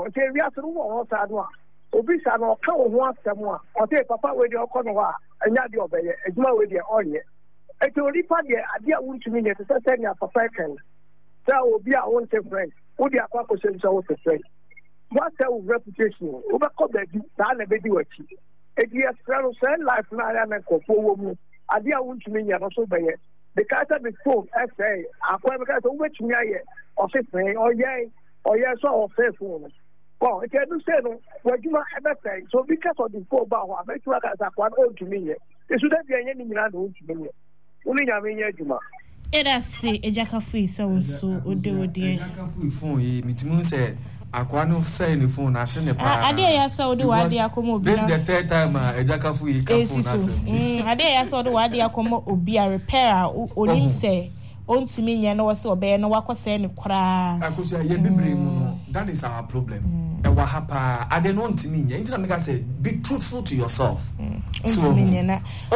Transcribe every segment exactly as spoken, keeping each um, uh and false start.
So they we have to know all that one. Obi sa no ka wo ho asem a o te papa we de okono wa anya de obeye ejuma we de onye e to ripa de ade a wuntumi ne se se ne papa kan sa obi a won te friend wo de akwa ko se so te friend what your reputation wo be ko be di da na be di wachi e di extra say life na ya na ko fo wo mu ade a wuntumi ne no so beye the character be phone say akwa be ka so wo tumi aye o se friend o ye o ye so o fe phone. Oh, it can say no. What you are everything. So because of the four bar, I make sure that one old to me. It shouldn't be any man old to me. Only I mean, Juma. It has say a jack of free so so would do it. Phone, Mitimun said, Aquano say in the phone, I shouldn't have. I dare I saw the Wadi Acomo. This is the third time a jack of free comes. I dare I saw the Wadi Acomo or be a repairer or didn't say. On to me, and was so bad, no one was saying, cry. I could say, that is our problem. And what happened? I didn't want to mean, like I said, be truthful to yourself. So, on to me,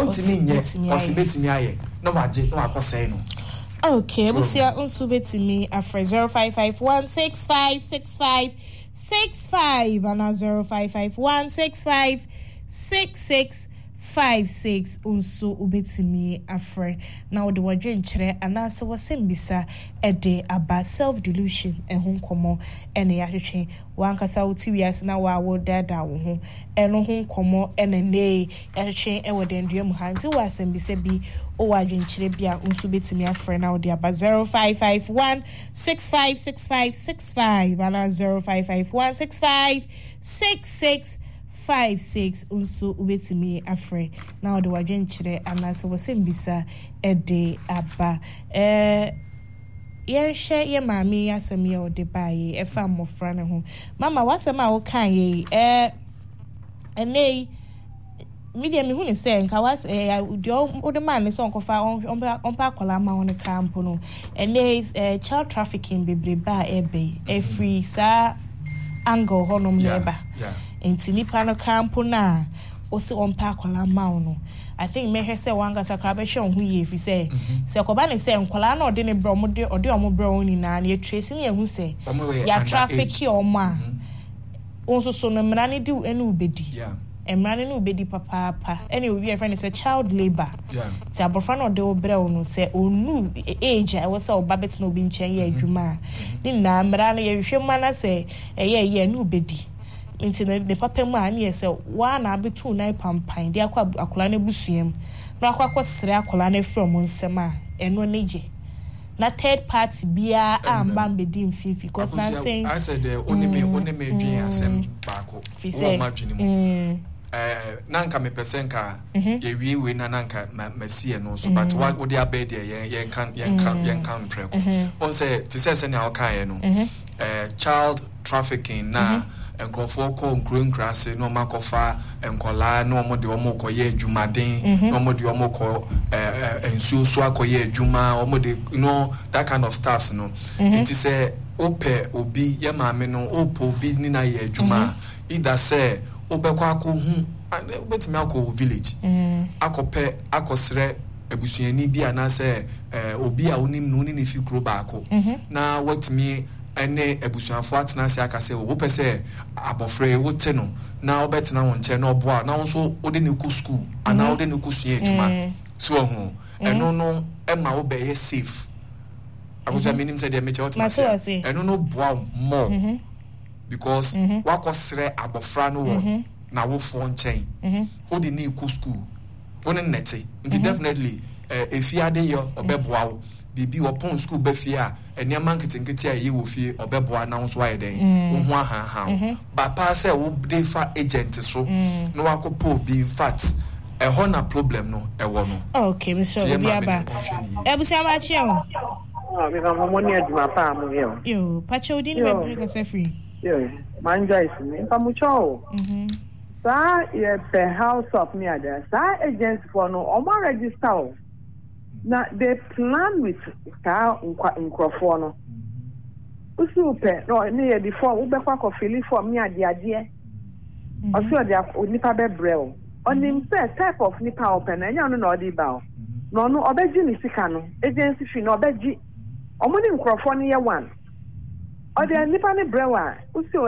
or submit me, no, I was saying. Okay, we'll see on submit me after zero five five one six five six five six five and zero five five one six five six six. Five six also ubetimi afre now the wadwen chere anase wasem bisa ede about self delusion ehun komo ene yahwehwe wankasa wuti wiase na wa wo dada wo ho eno hun komo ene ne yahwehwe e wodendua mu hanti wasem bisa bi o wadwen chere bia unso betimi afre now the about zero five five one six five six five six five and zero five five one six five six six five six also ubetimi afre now the wadwen chere anase wasem bisa ede aba eh ye hwe ye maami asem ye ode bae e fa mofra ne ho mama wasem a wo kan ye eh enei media me hu ne se nka was eh ode man ne so nkofa on pa akola ma won camp no enei eh child trafficking bebreba ebe every sa angle honom neba yeah enti nipa no campo na o se on pa akola ma no I think me say wanga sakra be hwe on hu ye fi say se koba ne say nkola na ode ne bro mo de ode omo bro ni na na trace ne hu say ya traffic omo a onso so no mra ne di enu ubedi yeah emra ne ubedi papa papa any we friend say child labor yeah ti abofra no de obrɛ no say onu age I was say obabet no obi nchen ye adwuma ni na mra ne ye hwe ma na say eye ye enu ubedi nti the papa mu ani ye say wa na abetu nai pampan de akwa akola na busuam na akwa akosere akola na from nsem a eno neje na third party bia amba mbedi mfifi because na saying I said the only me only me dwen asem baako o ma dwene mu eh nanka me pesenka ye wie we na nanka masie no so but what would there be there ye can ye can ye can preko on say to say say na o kan ye no eh child trafficking na enkrofo ko nkru nkrase no makofa enkola no mo de omo koye adwumaden no mo de omo ko eh ensuo so akoye adwuma omo de you know that kind of stuffs no it is a ope obi ye maame no opo obi ni na ye adwuma either say obekwa akohu betimi akọ village akọpe akọsre ebusuani bi anase obi a onim no ni fi kro baako na watimi ene ebusuafo atena se akase wo pese abofre wote no na obetena won che na obo a na won ode ne ku school ana ode ne ku sua adwuma so ho eno no ema wo be ye safe abuja minim se de meche otima eno no boa more because wakosre abofra no won na wo fo nchen wo de ne ku school won nete it definitely efiade yo obeboa wo bibi opon school be fia enia marketing kiti aye wo fie obeboa na so aye den wo ho aha ha ba pa say wo dey fa agent so no wakopo be in fact e ho na problem no e wo no okay me so obi aba e bu sia ba che o ah me ka mo ni aduma pa mo ye o yo pa che odi ni be ka se free yo manja is me pa mo cho mhm sa ye the house of me ada sa agent for no o ma register na they plan with ka nkrofo no usu pe no ni ye before we be kwa fili form ni ade ade oso de nipa be brel onim say type of nipa open anya no na odi ba no no obeji ni sika no agency fee no obeji omo ni nkrofo no ye one ode nipa ni brewa usu